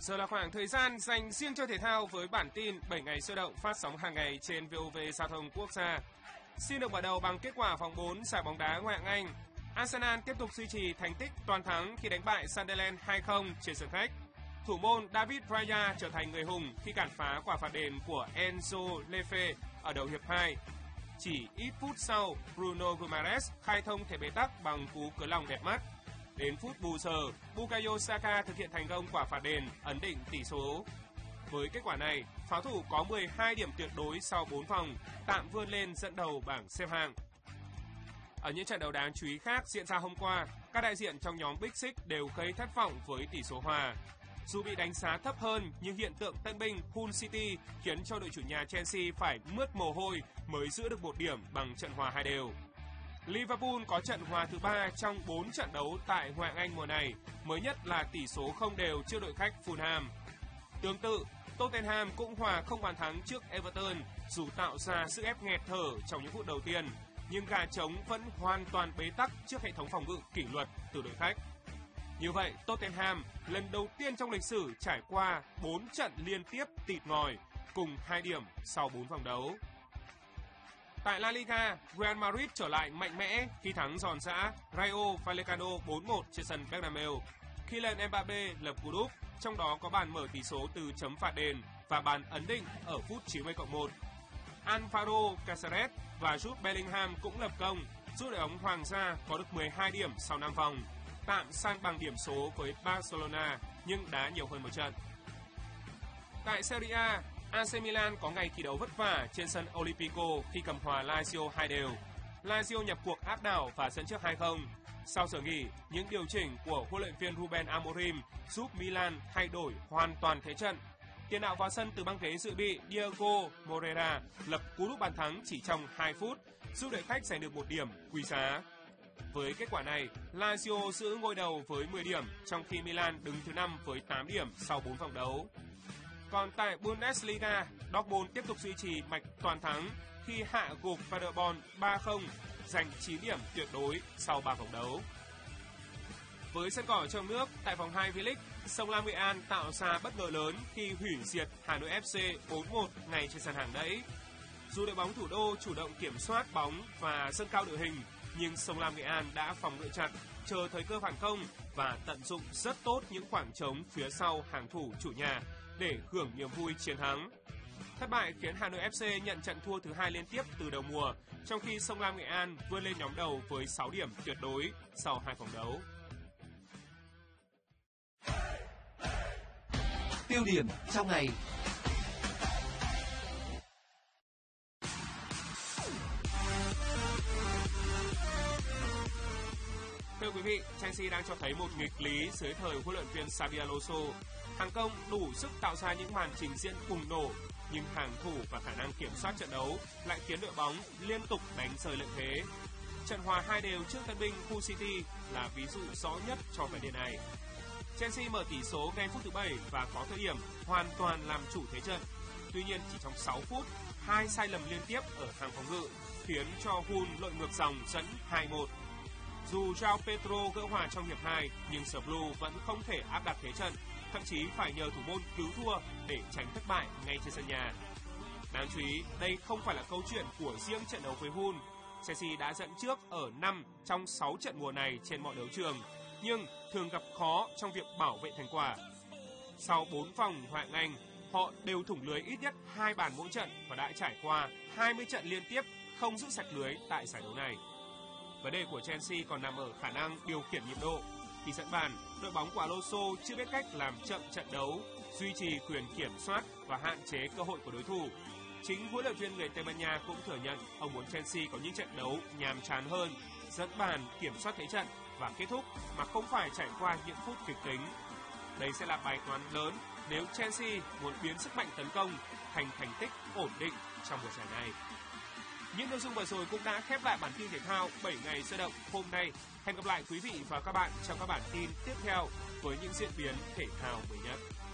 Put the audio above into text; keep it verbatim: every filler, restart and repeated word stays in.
Giờ là khoảng thời gian dành riêng cho thể thao với bản tin bảy ngày sôi động phát sóng hàng ngày trên vê o vê Giao thông Quốc gia. Xin được mở đầu bằng kết quả vòng bốn giải bóng đá Ngoại hạng Anh. Arsenal tiếp tục duy trì thành tích toàn thắng khi đánh bại Sunderland hai không trên sân khách. Thủ môn David Raya trở thành người hùng khi cản phá quả phạt đền của Enzo Lefe ở đầu hiệp hai. Chỉ ít phút sau, Bruno Guimaraes khai thông thế bế tắc bằng cú cứa lòng đẹp mắt. Đến phút bù giờ, Bukayo Saka thực hiện thành công quả phạt đền ấn định tỷ số. Với kết quả này, pháo thủ có mười hai điểm tuyệt đối sau bốn vòng, tạm vươn lên dẫn đầu bảng xếp hạng. Ở những trận đấu đáng chú ý khác diễn ra hôm qua, các đại diện trong nhóm Big Six đều gây thất vọng với tỷ số hòa. Dù bị đánh giá thấp hơn, nhưng hiện tượng tân binh Hull City khiến cho đội chủ nhà Chelsea phải mướt mồ hôi mới giữ được một điểm bằng trận hòa hai đều. Liverpool có trận hòa thứ ba trong bốn trận đấu tại Ngoại hạng Anh mùa này, mới nhất là tỷ số không đều trước đội khách Fulham. Tương tự, Tottenham cũng hòa không bàn thắng trước Everton dù tạo ra sức ép nghẹt thở trong những phút đầu tiên, nhưng gà trống vẫn hoàn toàn bế tắc trước hệ thống phòng ngự kỷ luật từ đội khách. Như vậy, Tottenham lần đầu tiên trong lịch sử trải qua bốn trận liên tiếp tịt ngòi cùng hai điểm sau bốn vòng đấu. Tại La Liga, Real Madrid trở lại mạnh mẽ khi thắng giòn giã Rayo Vallecano bốn một trên sân Bernabeu. Kylian Mbappe lập cú đúp, trong đó có bàn mở tỷ số từ chấm phạt đền và bàn ấn định ở phút chín mươi cộng một. Alvaro Caceres và Jude Bellingham cũng lập công, giúp đội bóng Hoàng gia có được mười hai điểm sau năm vòng, tạm san bằng điểm số với Barcelona nhưng đá nhiều hơn một trận. Tại Serie A, a xê Milan có ngày thi đấu vất vả trên sân Olimpico khi cầm hòa Lazio hai đều. Lazio nhập cuộc áp đảo và dẫn trước hai không. Sau giờ nghỉ, những điều chỉnh của huấn luyện viên Ruben Amorim giúp Milan thay đổi hoàn toàn thế trận. Tiền đạo vào sân từ băng ghế dự bị Diego Moreira lập cú đúp bàn thắng chỉ trong hai phút, giúp đội khách giành được một điểm quý giá. Với kết quả này, Lazio giữ ngôi đầu với mười điểm, trong khi Milan đứng thứ năm với tám điểm sau bốn vòng đấu. Còn tại Bundesliga, Dortmund tiếp tục duy trì mạch toàn thắng khi hạ gục Paderborn ba không, giành chín điểm tuyệt đối sau ba vòng đấu. Với sân cỏ trong nước, tại vòng hai V-League, Sông Lam Nghệ An tạo ra bất ngờ lớn khi hủy diệt Hà Nội ép xê bốn một ngay trên sân hàng đẫy. Dù đội bóng thủ đô chủ động kiểm soát bóng và dâng cao đội hình, nhưng Sông Lam Nghệ An đã phòng ngự chặt, chờ thời cơ phản công và tận dụng rất tốt những khoảng trống phía sau hàng thủ chủ nhà để hưởng niềm vui chiến thắng. Thất bại khiến Hà Nội ép xê nhận trận thua thứ hai liên tiếp từ đầu mùa, trong khi Sông Lam Nghệ An vươn lên nhóm đầu với sáu điểm tuyệt đối sau hai vòng đấu. Tiêu điểm trong ngày. Thưa quý vị, Chelsea đang cho thấy một nghịch lý dưới thời huấn luyện viên Xabi Alonso. Hàng công đủ sức tạo ra những màn trình diễn bùng nổ, nhưng hàng thủ và khả năng kiểm soát trận đấu lại khiến đội bóng liên tục đánh rơi lợi thế. Trận hòa hai đều trước tân binh Hull City là ví dụ rõ nhất cho vấn đề này. Chelsea mở tỷ số ngay phút thứ bảy và có thời điểm hoàn toàn làm chủ thế trận. Tuy nhiên chỉ trong sáu phút, hai sai lầm liên tiếp ở hàng phòng ngự khiến cho Hull lội ngược dòng dẫn hai một. Dù João Pedro gỡ hòa trong hiệp hai, nhưng The Blue vẫn không thể áp đặt thế trận, thậm chí phải nhờ thủ môn cứu thua để tránh thất bại ngay trên sân nhà. Đáng chú ý, đây không phải là câu chuyện của riêng trận đấu với Hull. Chelsea đã dẫn trước ở năm trong sáu trận mùa này trên mọi đấu trường, nhưng thường gặp khó trong việc bảo vệ thành quả. Sau bốn vòng Ngoại hạng Anh, họ đều thủng lưới ít nhất hai bàn mỗi trận và đã trải qua hai mươi trận liên tiếp không giữ sạch lưới tại giải đấu này. Vấn đề của Chelsea còn nằm ở khả năng điều khiển nhịp độ. Khi dẫn bàn, đội bóng của Alonso chưa biết cách làm chậm trận đấu, duy trì quyền kiểm soát và hạn chế cơ hội của đối thủ. Chính huấn luyện viên người Tây Ban Nha cũng thừa nhận ông muốn Chelsea có những trận đấu nhàm chán hơn, dẫn bàn, kiểm soát thế trận và kết thúc mà không phải trải qua những phút kịch tính. Đây sẽ là bài toán lớn nếu Chelsea muốn biến sức mạnh tấn công thành thành tích ổn định trong mùa giải này. Những nội dung vừa rồi cũng đã khép lại bản tin thể thao bảy ngày sôi động hôm nay. Hẹn gặp lại quý vị và các bạn trong các bản tin tiếp theo với những diễn biến thể thao mới nhất.